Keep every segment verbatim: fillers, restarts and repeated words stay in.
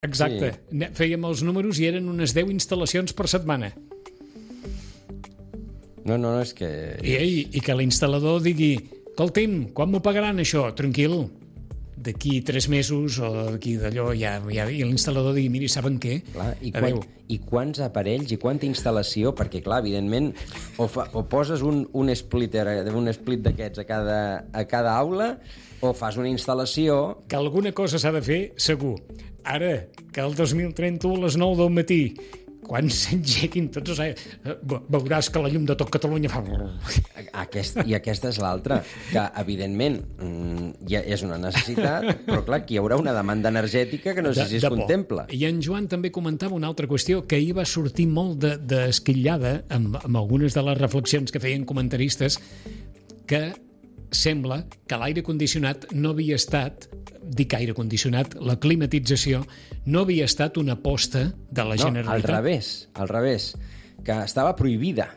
Exacte. Sí. Fèiem els números i eren unes deu instal·lacions per setmana. No, no, és que... I, i, i que l'instal·lador digui, escolti'm, quan m'ho pagaran això? Tranquil, d'aquí tres mesos o d'aquí d'allò, ja, ja, i l'instal·lador digui, miri, saben què? Clar, i, quan, I quants aparells i quanta instal·lació, perquè, clar, evidentment, o, fa, o poses un, un splitter, un split d'aquests a cada, a cada aula, o fas una instal·lació... Que alguna cosa s'ha de fer, segur. Ara, que el dos mil trenta-u a les nou del matí, quan s'engeguin tots els... veuràs que la llum de tot Catalunya fa... Aquest, I aquesta és l'altra, que evidentment ja és una necessitat, però clar, que hi haurà una demanda energètica que no sé de, si es contempla. I en Joan també comentava una altra qüestió, que ahir va sortir molt d'esquitllada de, amb, amb algunes de les reflexions que feien comentaristes, que sembla que l'aire condicionat no havia estat, dic aire condicionat, la climatització no havia estat una aposta de la no, Generalitat. Al revés, al revés, que estava prohibida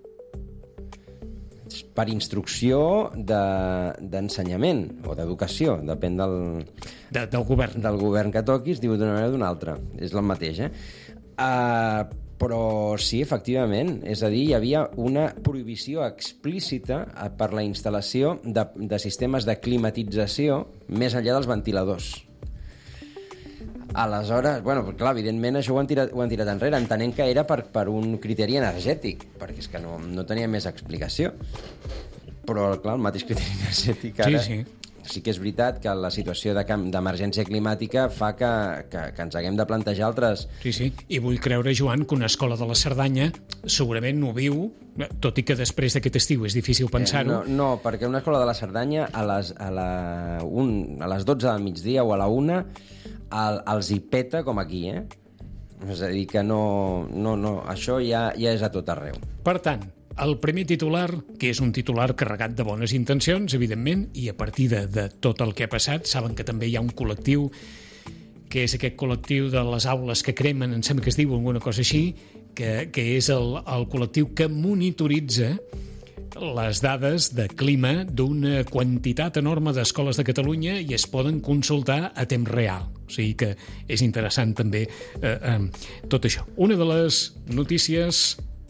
per instrucció d'ensenyament de, o d'educació, depèn del, de, del govern. Del govern que toquis, diu d'una manera o d'una altra. És el mateix, eh? Uh, però sí, efectivament, és a dir, hi havia una prohibició explícita per la instal·lació de, de sistemes de climatització més enllà dels ventiladors. Aleshores, bueno, clar, evidentment això ho han tirat, ho han tirat enrere, entenent que era per, per un criteri energètic, perquè és que no, no tenia més explicació. Però, clar, el mateix criteri energètic ara... Sí, sí. Sí que és veritat que la situació d'emergència de climàtica fa que, que, que ens haguem de plantejar altres... Sí, sí, i vull creure, Joan, que una escola de la Cerdanya segurament ho viu, tot i que després d'aquest estiu és difícil pensar-ho. Eh, no, no, perquè una escola de la Cerdanya a les, a la, un, a les dotze del migdia o a la una el, els hi peta com aquí, eh? És a dir, que no, no, no, això ja, ja és a tot arreu. Per tant, el primer titular, que és un titular carregat de bones intencions, evidentment, i a partir de, de tot el que ha passat, saben que també hi ha un col·lectiu, que és aquest col·lectiu de les aules que cremen, em sembla que es diu alguna cosa així, que, que és el, el col·lectiu que monitoritza les dades de clima d'una quantitat enorme d'escoles de Catalunya i es poden consultar a temps real. O sigui que és interessant també eh, eh, tot això. Una de les notícies...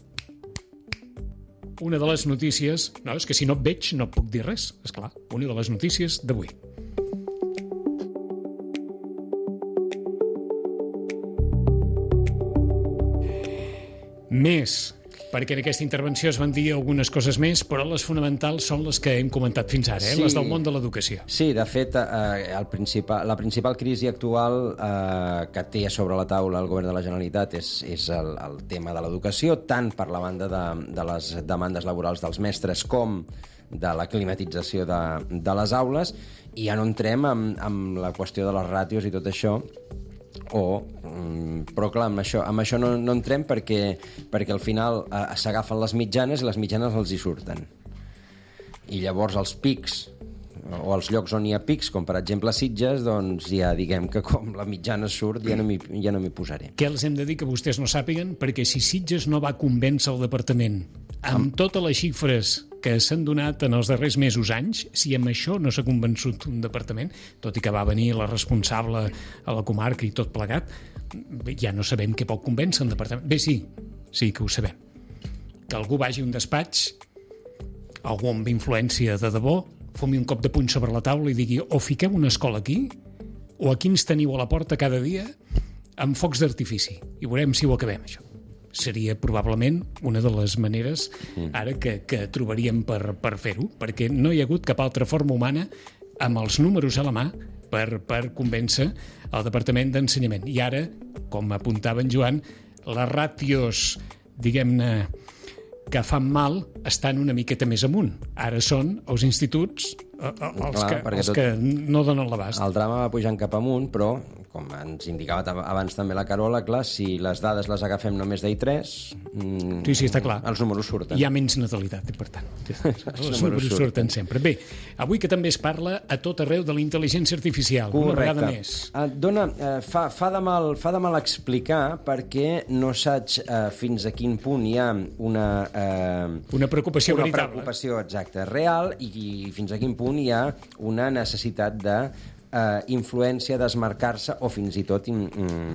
Una de les notícies... No, és que si no et veig no et puc dir res, esclar. Una de les notícies d'avui. Més, perquè en aquesta intervenció es van dir algunes coses més, però les fonamentals són les que hem comentat fins ara, eh? Sí, les del món de l'educació. Sí, de fet, eh, el principal, la principal crisi actual eh, que té sobre la taula el govern de la Generalitat és, és el, el tema de l'educació, tant per la banda de, de les demandes laborals dels mestres com de la climatització de, de les aules, i ja no entrem amb, amb la qüestió de les ràtios i tot això, o, però clar, amb això, amb això no, no entrem perquè, perquè al final eh, s'agafen les mitjanes i les mitjanes els hi surten. I llavors els pics, o els llocs on hi ha pics, com per exemple Sitges, doncs ja diguem que com la mitjana surt ja no m'hi ja no m'hi posaré. Què els hem de dir que vostès no sàpiguen? Perquè si Sitges no va convèncer el departament amb totes les xifres que s'han donat en els darrers mesos, anys, si amb això no s'ha convençut un departament, tot i que va venir la responsable a la comarca i tot plegat, ja no sabem què pot convèncer un departament. Bé, sí, sí que ho sabem. Que algú vagi a un despatx, algú amb influència de debò, fumi un cop de puny sobre la taula i digui o fiqueu una escola aquí, o aquí ens teniu a la porta cada dia amb focs d'artifici. I veurem si ho acabem, això. Seria probablement una de les maneres ara que, que trobaríem per, per fer-ho, perquè no hi ha hagut cap altra forma humana amb els números a la mà per, per convèncer el Departament d'Ensenyament. I ara, com apuntava en Joan, les ràtios, diguem-ne, que fan mal estan una miqueta més amunt. Ara són els instituts els, Clar, que, els que no donen l'abast. El drama va pujant cap amunt, però, com ens indicava abans també la Carola, clar, si les dades les agafem només d'I tres, mm, sí, sí, està clar. Els números surten. Hi ha menys natalitat, i per tant, els, els números surten. surten sempre. Bé, avui que també es parla a tot arreu de la intel·ligència artificial, Correcte. una vegada més. Uh, dona, uh, fa, fa, de mal, fa de mal explicar perquè no saps uh, fins a quin punt hi ha una... Uh, una preocupació una veritable. preocupació exacta, real, i, i fins a quin punt hi ha una necessitat de eh, influència, desmarcar-se o fins i tot in, in,